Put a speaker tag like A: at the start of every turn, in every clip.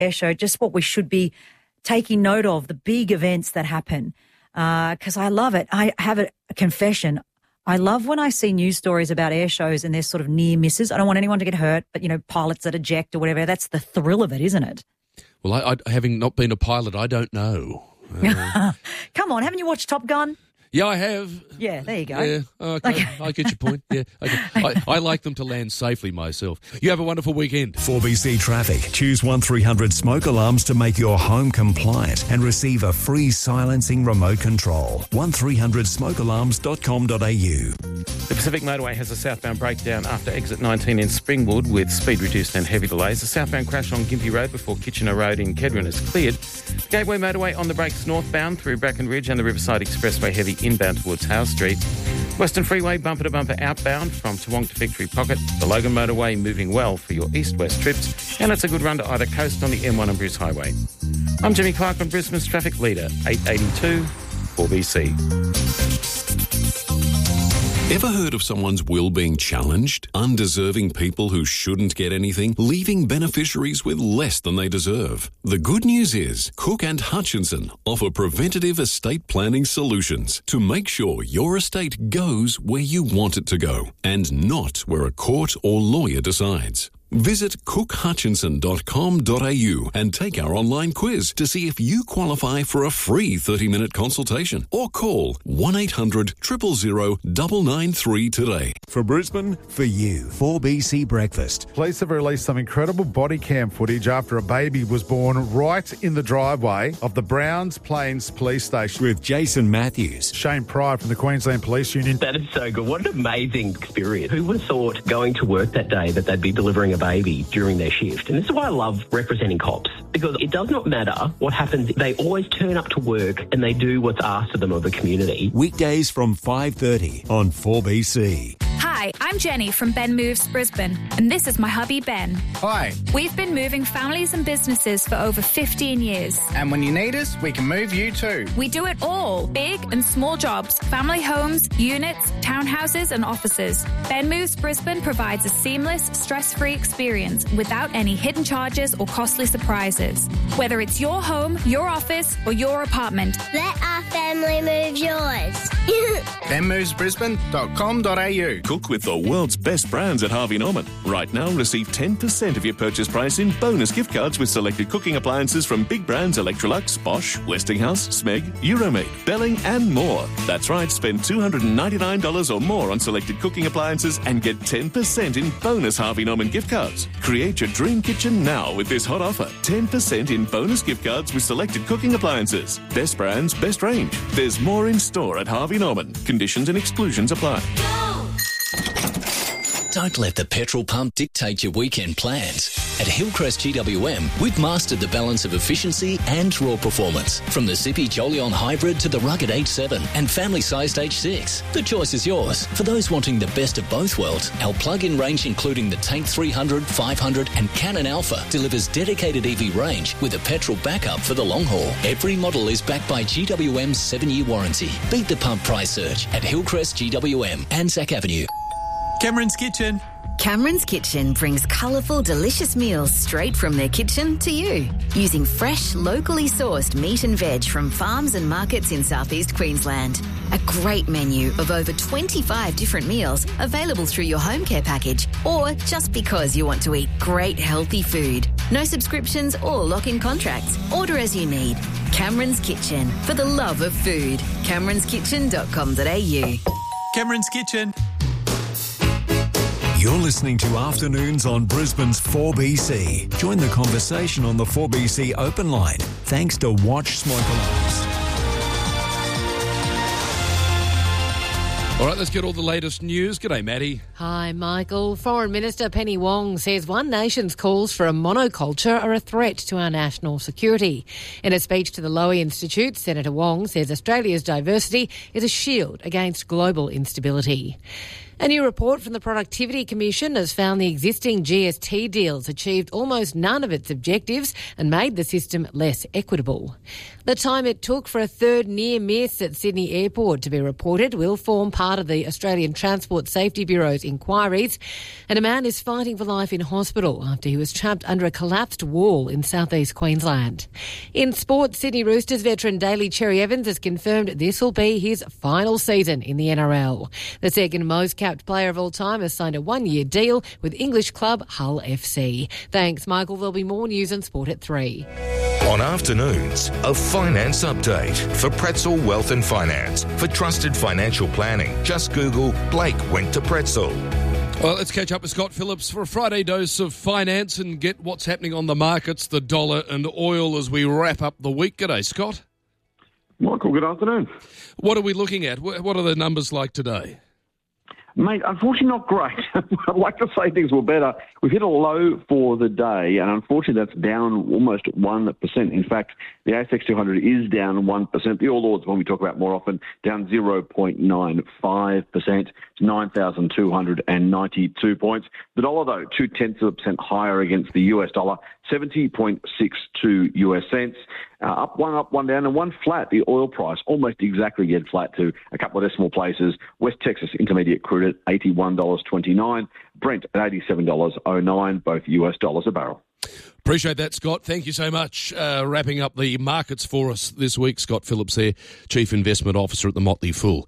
A: air show, just what we should be taking note of, the big events that happen, because I love it. I have a confession. I love when I see news stories about air shows and there's sort of near misses. I don't want anyone to get hurt, but, pilots that eject or whatever, that's the thrill of it, isn't it?
B: Well, I having not been a pilot, I don't know.
A: Come on, haven't you watched Top Gun?
B: Yeah, I have.
A: Yeah, there you go.
B: Yeah, okay. I get your point. Yeah, okay. I like them to land safely myself. You have a wonderful weekend.
C: 4BC Traffic. Choose 1300 smoke alarms to make your home compliant and receive a free silencing remote control. 1300smokealarms.com.au.
D: The Pacific Motorway has a southbound breakdown after exit 19 in Springwood with speed reduced and heavy delays. A southbound crash on Gympie Road before Kitchener Road in Kedron is cleared. The Gateway Motorway on the brakes northbound through Bracken Ridge and the Riverside Expressway heavy inbound towards Howe Street. Western Freeway bumper to bumper outbound from Toowong to Victory Pocket. The Logan Motorway moving well for your east-west trips, and it's a good run to either coast on the M1 and Bruce Highway. I'm Jimmy Clark on Brisbane's Traffic Leader, 882 4BC.
E: Ever heard of someone's will being challenged? Undeserving people who shouldn't get anything, leaving beneficiaries with less than they deserve. The good news is Cook and Hutchinson offer preventative estate planning solutions to make sure your estate goes where you want it to go and not where a court or lawyer decides. Visit cookhutchinson.com.au and take our online quiz to see if you qualify for a free 30-minute consultation or call 1-800-000-993 today.
C: For Brisbane, for you, 4BC Breakfast.
F: Police have released some incredible body cam footage after a baby was born right in the driveway of the Browns Plains Police Station.
C: With Jason Matthews.
F: Shane Pride from the Queensland Police Union.
G: That is so good. What an amazing experience. Who would have thought going to work that day that they'd be delivering a baby during their shift? And this is why I love representing cops, because it does not matter what happens. They always turn up to work and they do what's asked of them of the community.
C: Weekdays from 5:30 on 4BC.
H: Hi, I'm Jenny from Ben Moves Brisbane, and this is my hubby Ben.
I: Hi.
H: We've been moving families and businesses for over 15 years.
I: And when you need us, we can move you too.
H: We do it all, big and small jobs, family homes, units, townhouses and offices. Ben Moves Brisbane provides a seamless, stress-free experience without any hidden charges or costly surprises. Whether it's your home, your office or your apartment.
J: Let our family move yours.
I: benmovesbrisbane.com.au.
K: Cook with the world's best brands at Harvey Norman. Right now, receive 10% of your purchase price in bonus gift cards with selected cooking appliances from big brands Electrolux, Bosch, Westinghouse, Smeg, Euromate, Belling and more. That's right, spend $299 or more on selected cooking appliances and get 10% in bonus Harvey Norman gift cards. Create your dream kitchen now with this hot offer. 10% in bonus gift cards with selected cooking appliances. Best brands, best range. There's more in store at Harvey Norman. Conditions and exclusions apply.
L: Don't let the petrol pump dictate your weekend plans. At Hillcrest GWM, we've mastered the balance of efficiency and raw performance. From the zippy Jolion Hybrid to the rugged H7 and family-sized H6. The choice is yours. For those wanting the best of both worlds, our plug-in range including the Tank 300, 500 and Cannon Alpha delivers dedicated EV range with a petrol backup for the long haul. Every model is backed by GWM's 7-year warranty. Beat the pump price surge at Hillcrest GWM, Anzac Avenue.
M: Cameron's Kitchen.
N: Cameron's Kitchen brings colourful, delicious meals straight from their kitchen to you. Using fresh, locally sourced meat and veg from farms and markets in southeast Queensland. A great menu of over 25 different meals available through your home care package or just because you want to eat great healthy food. No subscriptions or lock-in contracts. Order as you need. Cameron's Kitchen, for the love of food. CameronsKitchen.com.au.
M: Cameron's Kitchen.
C: You're listening to Afternoons on Brisbane's 4BC. Join the conversation on the 4BC open line. Thanks to Watch Smoke Alarms.
B: All right, let's get all the latest news. G'day, Maddie.
O: Hi, Michael. Foreign Minister Penny Wong says One Nation's calls for a monoculture are a threat to our national security. In a speech to the Lowy Institute, Senator Wong says Australia's diversity is a shield against global instability. A new report from the Productivity Commission has found the existing GST deals achieved almost none of its objectives and made the system less equitable. The time it took for a third near miss at Sydney Airport to be reported will form part of the Australian Transport Safety Bureau's inquiries. And a man is fighting for life in hospital after he was trapped under a collapsed wall in southeast Queensland. In sport, Sydney Roosters veteran Daly Cherry Evans has confirmed this will be his final season in the NRL. The second most capped player of all time has signed a one-year deal with English club Hull FC. Thanks, Michael. There'll be more news and sport at 3.
P: On afternoons, a finance update for Pretzel Wealth and Finance. For trusted financial planning, just Google Blake went to Pretzel.
B: Well, let's catch up with Scott Phillips for a Friday dose of finance and get what's happening on the markets, the dollar and oil as we wrap up the week. G'day, Scott.
Q: Michael, good afternoon.
B: What are we looking at? What are the numbers like today?
Q: Mate, unfortunately not great. I'd like to say things were better. We've hit a low for the day, and unfortunately that's down almost 1%. In fact, the ASX 200 is down 1%. The All Ords, one we talk about more often, down 0.95% to 9,292 points. The dollar, though, 0.2% higher against the US dollar, 70.62 US cents. Up, one down, and one flat. The oil price almost exactly dead flat to a couple of decimal places. West Texas Intermediate crude at $81.29. Brent at $87.09, both US dollars a barrel.
B: Appreciate that, Scott. Thank you so much. Wrapping up the markets for us this week, Scott Phillips there, Chief Investment Officer at the Motley Fool,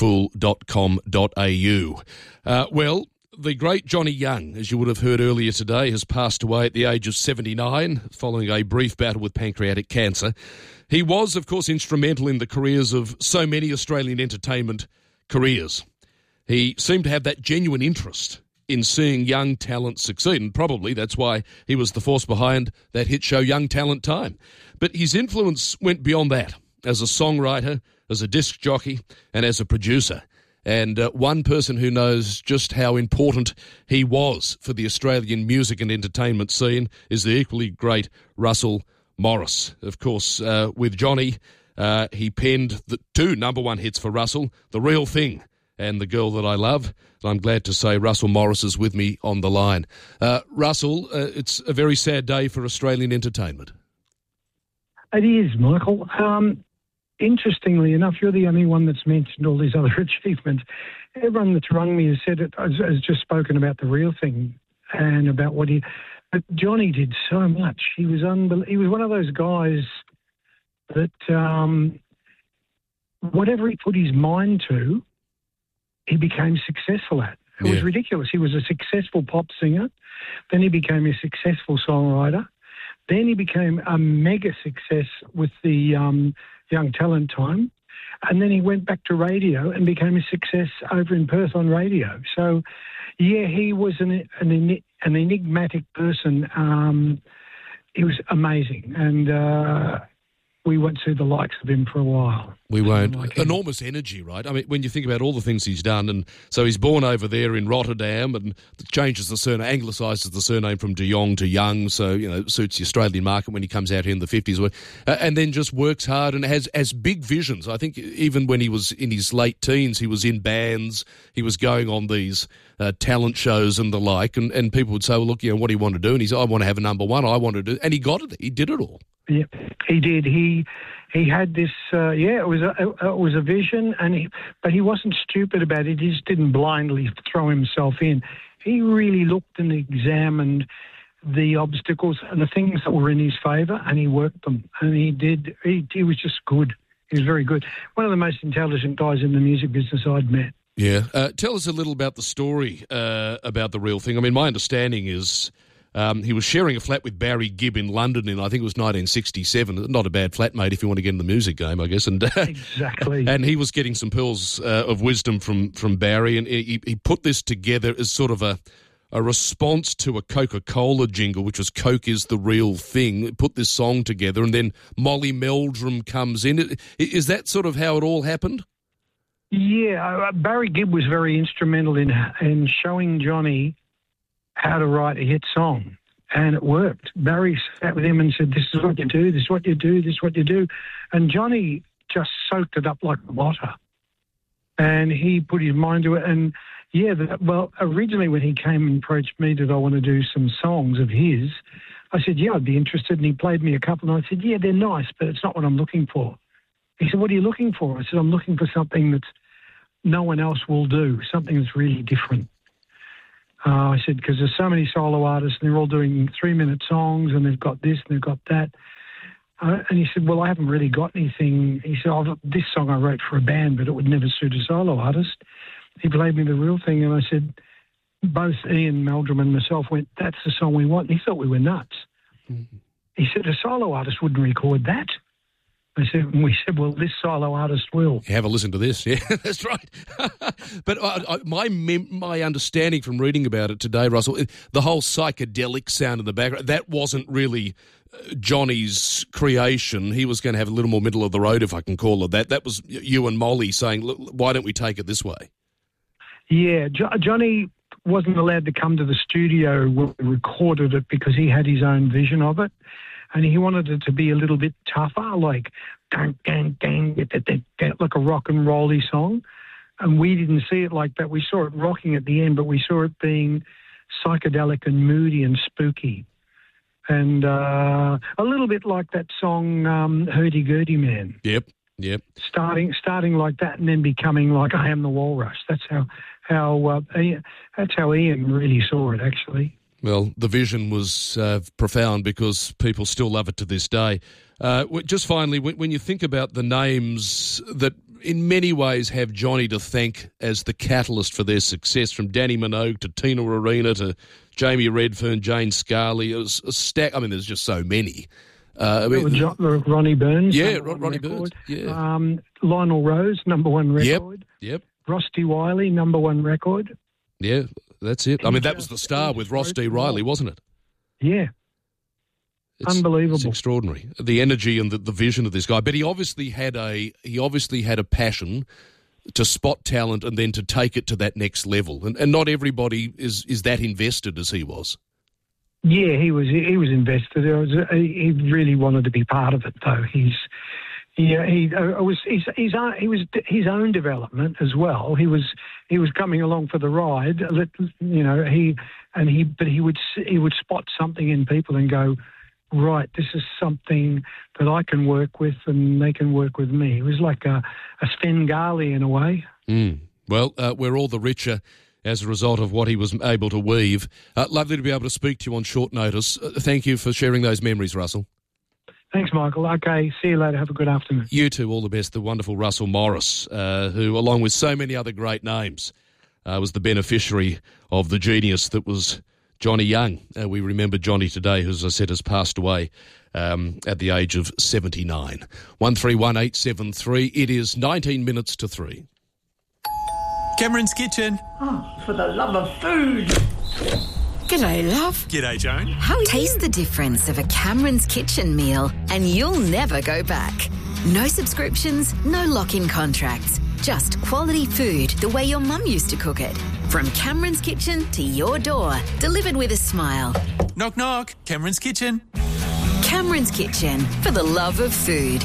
B: fool.com.au. Well, the great Johnny Young, as you would have heard earlier today, has passed away at the age of 79 following a brief battle with pancreatic cancer. He was, of course, instrumental in the careers of so many Australian entertainment careers. He seemed to have that genuine interest in seeing young talent succeed, and probably that's why he was the force behind that hit show Young Talent Time. But his influence went beyond that, as a songwriter, as a disc jockey, and as a producer. And one person who knows just how important he was for the Australian music and entertainment scene is the equally great Russell Morris. Of course, with Johnny, he penned the 2 number 1 hits for Russell, The Real Thing and The Girl That I Love. And I'm glad to say Russell Morris is with me on the line. Russell, it's a very sad day for Australian entertainment.
R: It is, Michael. Interestingly enough, you're the only one that's mentioned all these other achievements. Everyone that's rung me has said it, has just spoken about The Real Thing and about what he... But Johnny did so much. He was he was one of those guys that whatever he put his mind to, he became successful at. It was ridiculous. He was a successful pop singer. Then he became a successful songwriter. Then he became a mega success with the... Young Talent Time, and then he went back to radio and became a success over in Perth on radio. So, yeah, he was an enigmatic person. He was amazing, and we won't see the likes of him for a while.
B: We won't. Enormous energy, right? I mean, when you think about all the things he's done, and so he's born over there in Rotterdam and changes the surname, anglicised the surname from de Jong to Young, so, you know, suits the Australian market when he comes out here in the 50s, and then just works hard and has big visions. I think even when he was in his late teens, he was in bands, he was going on these talent shows and the like, and people would say, well, look, you know, what do you want to do? And he said, I want to have a number 1, I want to do, and he got it, he did it all.
R: Yeah, he did. He had this. It was a vision, but he wasn't stupid about it. He just didn't blindly throw himself in. He really looked and examined the obstacles and the things that were in his favour, and he worked them. And he did. He was just good. He was very good. One of the most intelligent guys in the music business I'd met.
B: Yeah. Tell us a little about the story about The Real Thing. I mean, my understanding is. He was sharing a flat with Barry Gibb in London in, I think it was 1967. Not a bad flatmate if you want to get in the music game, I guess. And
R: exactly.
B: And he was getting some pearls of wisdom from Barry, and he put this together as sort of a response to a Coca-Cola jingle, which was Coke is the real thing. Put this song together, and then Molly Meldrum comes in. Is that sort of how it all happened?
R: Yeah, Barry Gibb was very instrumental in showing Johnny how to write a hit song, and it worked. Barry sat with him and said, this is what you do, this is what you do, this is what you do. And Johnny just soaked it up like water. And he put his mind to it. And, Yeah, well, originally when he came and approached me, did I want to do some songs of his? I said, yeah, I'd be interested. And he played me a couple, and I said, yeah, they're nice, but it's not what I'm looking for. He said, what are you looking for? I said, I'm looking for something that no one else will do, something that's really different. I said, because there's so many solo artists, and they're all doing 3-minute songs, and they've got this and they've got that. And he said, well, I haven't really got anything. He said, this song I wrote for a band, but it would never suit a solo artist. He played me the real thing, and I said, both Ian Meldrum and myself went, that's the song we want. And he thought we were nuts. Mm-hmm. He said, a solo artist wouldn't record that. We said, well, this solo artist will.
B: Have a listen to this. Yeah, that's right. But my understanding from reading about it today, Russell, the whole psychedelic sound in the background, that wasn't really Johnny's creation. He was going to have a little more middle of the road, if I can call it that. That was you and Molly saying, look, why don't we take it this way?
R: Yeah, Johnny wasn't allowed to come to the studio when we recorded it because he had his own vision of it. And he wanted it to be a little bit tougher, like gang, gang, gang, like a rock and rolly song. And we didn't see it like that. We saw it rocking at the end, but we saw it being psychedelic and moody and spooky. And a little bit like that song, Hurdy-Gurdy Man.
B: Yep.
R: Starting like that and then becoming like I Am the Walrus. That's how Ian really saw it, actually.
B: Well, the vision was profound because people still love it to this day. Just finally, when you think about the names that in many ways have Johnny to thank as the catalyst for their success, from Danny Minogue to Tina Arena to Jamie Redfern, Jane Scarley, it was a stack. I mean, there's just so many.
R: Ronnie Burns.
B: Yeah, Ronnie Burns. Yeah.
R: Lionel Rose, #1 record.
B: Yep.
R: Rusty Wiley, #1 record.
B: Yeah, that's it. I mean, that was the star with Ross D. Riley, wasn't it?
R: Yeah. Unbelievable.
B: It's extraordinary, the energy and the vision of this guy. But he obviously had a passion to spot talent and then to take it to that next level. And not everybody is that invested as he was.
R: Yeah, he was invested. He really wanted to be part of it, though. It was his own development as well. He was coming along for the ride. But he would spot something in people and go, right, this is something that I can work with and they can work with me. He was like a Svengali in a way.
B: Well, we're all the richer as a result of what he was able to weave. Lovely to be able to speak to you on short notice. Thank you for sharing those memories, Russell.
R: Thanks, Michael. Okay, see you later. Have a good afternoon.
B: You too, all the best. The wonderful Russell Morris, who, along with so many other great names, was the beneficiary of the genius that was Johnny Young. We remember Johnny today, who, as I said, has passed away at the age of 79. 131873. It is 19 minutes to 3.
M: Cameron's Kitchen.
S: Oh, for the love of food.
N: G'day, love.
M: G'day, Joan.
N: How taste the difference of a Cameron's Kitchen meal and you'll never go back. No subscriptions, no lock-in contracts. Just quality food the way your mum used to cook it. From Cameron's Kitchen to your door, delivered with a smile.
M: Knock, knock. Cameron's Kitchen.
N: Cameron's Kitchen, for the love of food.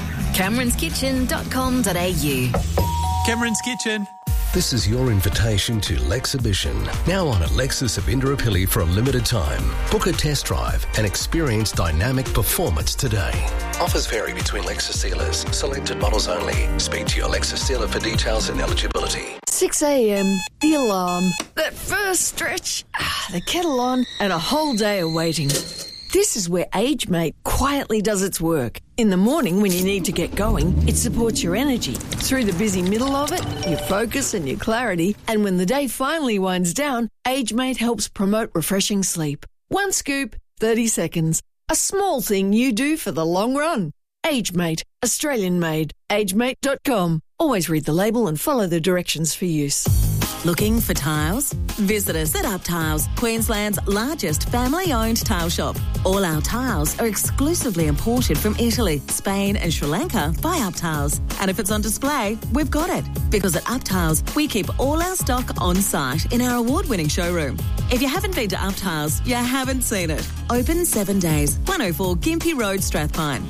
N: CameronsKitchen.com.au.
M: Cameron's Kitchen.
T: This is your invitation to Lexhibition, now on at Lexus of Indooroopilly for a limited time. Book a test drive and experience dynamic performance today. Offers vary between Lexus dealers. Selected models only. Speak to your Lexus dealer for details and eligibility.
U: 6 a.m, the alarm, that first stretch, the kettle on, and a whole day of waiting. This is where AgeMate quietly does its work. In the morning, when you need to get going, it supports your energy. Through the busy middle of it, your focus and your clarity. And when the day finally winds down, AgeMate helps promote refreshing sleep. One scoop, 30 seconds. A small thing you do for the long run. AgeMate, Australian made. AgeMate.com. Always read the label and follow the directions for use.
V: Looking for tiles? Visit us at Up Tiles, Queensland's largest family-owned tile shop. All our tiles are exclusively imported from Italy, Spain and Sri Lanka by Up Tiles. And if it's on display, we've got it. Because at Up Tiles, we keep all our stock on site in our award-winning showroom. If you haven't been to Up Tiles, you haven't seen it. Open 7 days, 104 Gympie Road, Strathpine.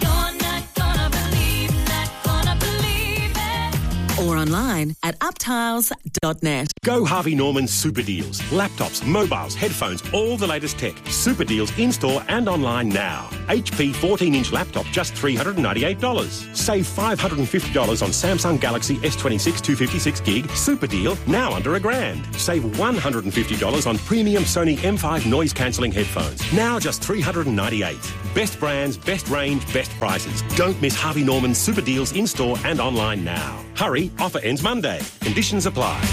V: Or online at uptiles.net.
A: Go Harvey Norman Super Deals. Laptops, mobiles, headphones, all the latest tech. Super Deals in-store and online now. HP 14-inch laptop, just $398. Save $550 on Samsung Galaxy S26 256 gig. Super deal, now under $1,000. Save $150 on premium Sony M5 noise-cancelling headphones. Now just $398. Best brands, best range, best prices. Don't miss Harvey Norman Super Deals in-store and online now. Hurry, offer ends Monday. Conditions apply.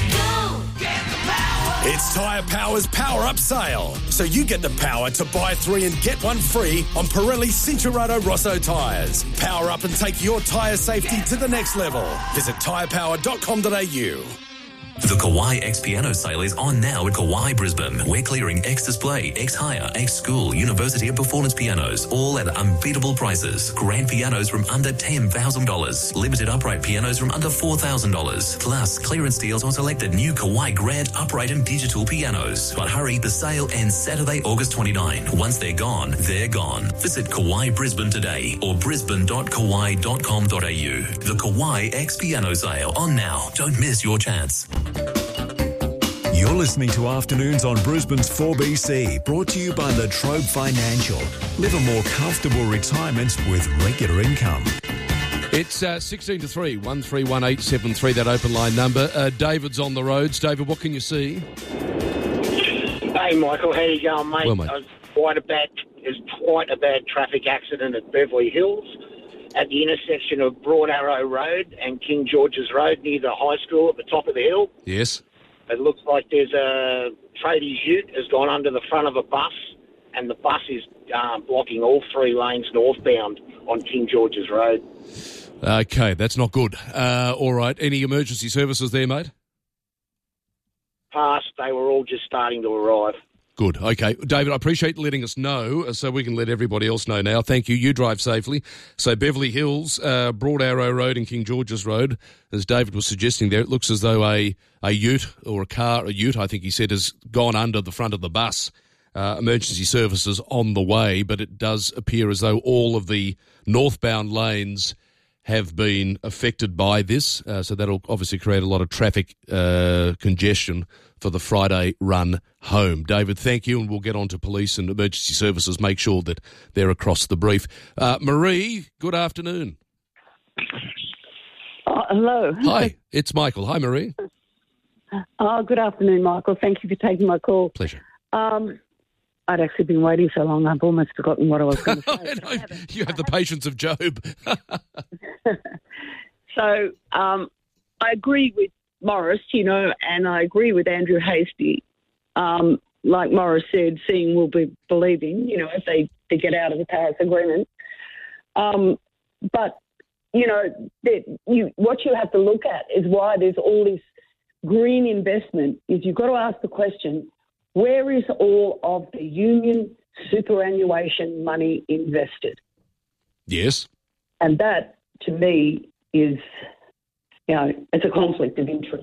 D: It's Tyre Power's Power Up Sale. So you get the power to buy 3 and get 1 free on Pirelli Cincherato Rosso tyres. Power up and take your tyre safety to the next level. Visit tyrepower.com.au.
W: The Kawai X Piano sale is on now at Kawai Brisbane. We're clearing X Display, X Hire, X School, University and Performance pianos, all at unbeatable prices. Grand pianos from under $10,000. Limited upright pianos from under $4,000. Plus, clearance deals on selected new Kawai Grand upright and digital pianos. But hurry, the sale ends Saturday, August 29. Once they're gone, they're gone. Visit Kawai Brisbane today or brisbane.kawai.com.au. The Kawai X Piano sale on now. Don't miss your chance.
C: You're listening to Afternoons on Brisbane's 4BC, brought to you by La Trobe Financial. Live a more comfortable retirement with regular income.
B: It's 16 to 3, 131873, that open line number. David's on the roads. David, what can you see?
X: Hey, Michael, how you going, mate?
B: Well, mate.
X: There's quite a bad traffic accident at Beverly Hills at the intersection of Broad Arrow Road and King George's Road near the high school at the top of the hill.
B: Yes.
X: It looks like there's a tradies ute has gone under the front of a bus, and the bus is blocking all 3 lanes northbound on King George's Road.
B: Okay, that's not good. All right, any emergency services there, mate?
X: Past, they were all just starting to arrive.
B: Good. Okay. David, I appreciate letting us know so we can let everybody else know now. Thank you. You drive safely. So Beverly Hills, Broad Arrow Road and King George's Road, as David was suggesting there, it looks as though a ute or a ute, I think he said, has gone under the front of the bus. Emergency services on the way, but it does appear as though all of the northbound lanes have been affected by this. So that'll obviously create a lot of traffic congestion for the Friday run home. David, thank you, and we'll get on to police and emergency services, make sure that they're across the brief. Marie, good afternoon.
Y: Hello.
B: Hi, it's Michael. Hi, Marie.
Y: Good afternoon, Michael. Thank you for taking my call.
B: Pleasure.
Y: I'd actually been waiting so long, I've almost forgotten what I was going to say.
B: You have the patience of Job.
Y: So I agree with Morris, and I agree with Andrew Hastie. Like Morris said, seeing will be believing, if they get out of the Paris Agreement. But, what you have to look at is why there's all this green investment, is you've got to ask the question, where is all of the union superannuation money invested?
B: Yes.
Y: And that, to me, is, it's a conflict of interest.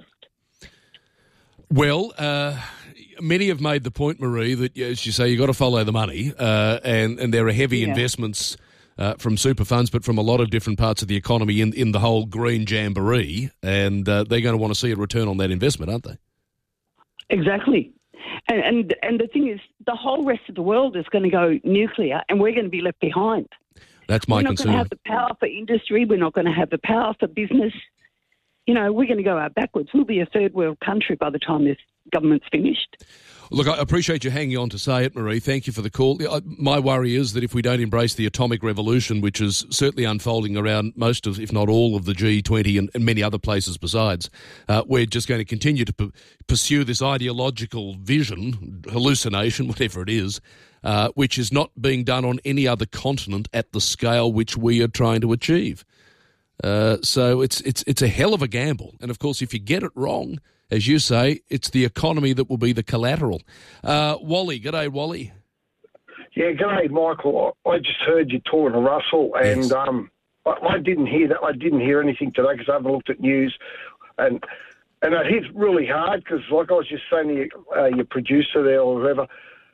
B: Well, many have made the point, Marie, that, as you say, you've got to follow the money, and there are heavy investments from super funds, but from a lot of different parts of the economy in the whole green jamboree, and they're going to want to see a return on that investment, aren't they?
Y: Exactly. And the thing is, the whole rest of the world is going to go nuclear, and we're going to be left behind.
B: That's my concern.
Y: We're not going to have the power for industry. We're not going to have the power for business. We're going to go out backwards. We'll be a third world country by the time this government's finished.
B: Look, I appreciate you hanging on to say it, Marie. Thank you for the call. My worry is that if we don't embrace the atomic revolution, which is certainly unfolding around most of, if not all of the G20 and many other places besides, we're just going to continue to pursue this ideological vision, hallucination, whatever it is, which is not being done on any other continent at the scale which we are trying to achieve. So it's a hell of a gamble. And, of course, if you get it wrong, as you say, it's the economy that will be the collateral. Wally, g'day, Wally.
Z: Yeah, g'day, Michael. I just heard you talking to Russell, and I didn't hear that. I didn't hear anything today because I haven't looked at news, and it hit really hard because, like I was just saying to your producer there or whoever,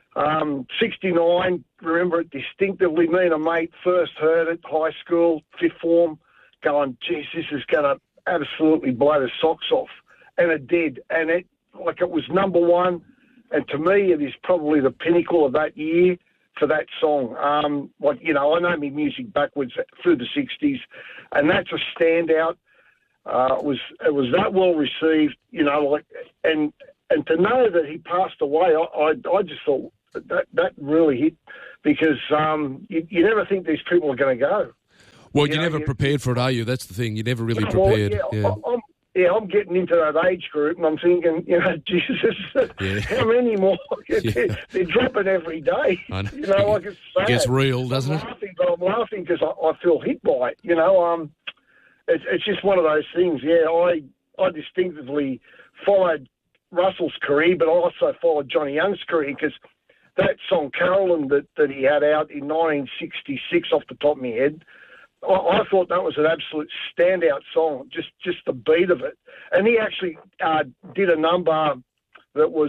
Z: 69. Remember it distinctively. Me and a mate first heard it, high school, fifth form, going, geez, this is going to absolutely blow the socks off. And it did. And it like it was number one, and to me, it is probably the pinnacle of that year for that song. Like, you know, I know my music backwards through the 60s, and that's a standout. It was that well received, you know, like, and to know that he passed away, I just thought that really hit, because you never think these people are going to go.
B: Well, you're never prepared for it, are you? That's the thing. You're never really prepared.
Z: I'm getting into that age group, and I'm thinking, you know, Jesus, how many more? They're dropping every day.
B: I know.
Z: You know, like it's sad.
B: It gets real, doesn't it?
Z: I'm laughing because I feel hit by it. You know, it's just one of those things. Yeah, I distinctively followed Russell's career, but I also followed Johnny Young's career, because that song Carolyn that he had out in 1966, off the top of my head, I thought that was an absolute standout song, just the beat of it. And he actually did a number that was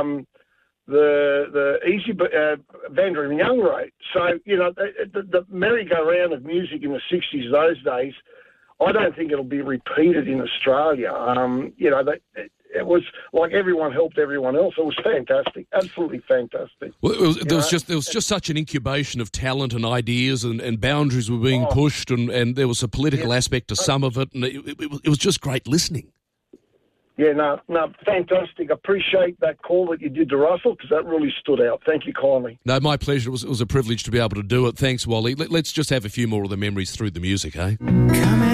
Z: the Easy Vandering Young wrote. So, you know, the merry-go-round of music in the 60s those days, I don't think it'll be repeated in Australia. You know, it was like everyone helped everyone else. It was fantastic, absolutely fantastic.
B: Well, there was just such an incubation of talent and ideas, and boundaries were being pushed, and there was a political aspect to some of it, and it was just great listening.
Z: Yeah, no, fantastic. Appreciate that call that you did to Russell, because that really stood out. Thank you kindly.
B: No, my pleasure. It was a privilege to be able to do it. Thanks, Wally. Let's just have a few more of the memories through the music, eh?